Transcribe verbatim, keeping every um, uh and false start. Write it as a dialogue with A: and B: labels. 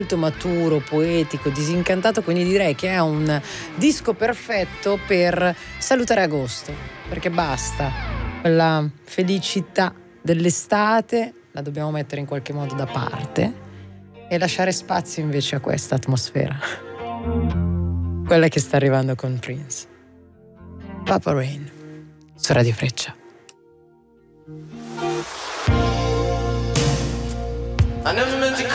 A: molto maturo, poetico, disincantato, quindi direi che è un disco perfetto per salutare agosto, perché basta, quella felicità dell'estate la dobbiamo mettere in qualche modo da parte e lasciare spazio invece a questa atmosfera, quella che sta arrivando con Prince. Papa Rain su Radio Freccia.
B: I never meant to